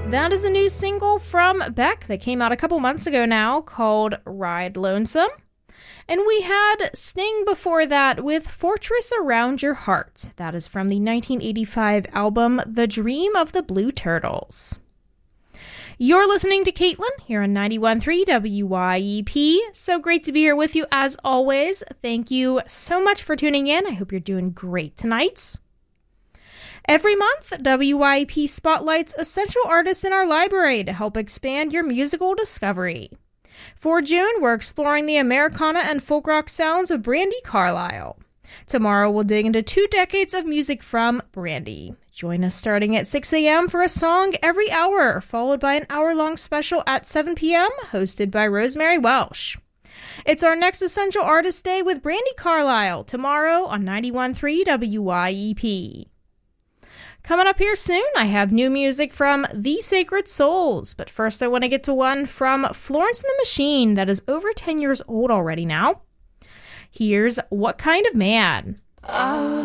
That is a new single from Beck that came out a couple months ago now called Ride Lonesome. And we had Sting before that with Fortress Around Your Heart. That is from the 1985 album The Dream of the Blue Turtles. You're listening to Caitlin here on 91.3 WYEP. So great to be here with you as always. Thank you so much for tuning in. I hope you're doing great tonight. Every month, WYEP spotlights essential artists in our library to help expand your musical discovery. For June, we're exploring the Americana and folk rock sounds of Brandi Carlile. Tomorrow, we'll dig into 2 decades of music from Brandi. Join us starting at 6 a.m. for a song every hour, followed by an hour-long special at 7 p.m., hosted by Rosemary Welsh. It's our next Essential Artist Day with Brandi Carlile, tomorrow on 91.3 WYEP. Coming up here soon, I have new music from The Sacred Souls, but first I want to get to one from Florence and the Machine that is over 10 years old already now. Here's What Kind of Man? Oh,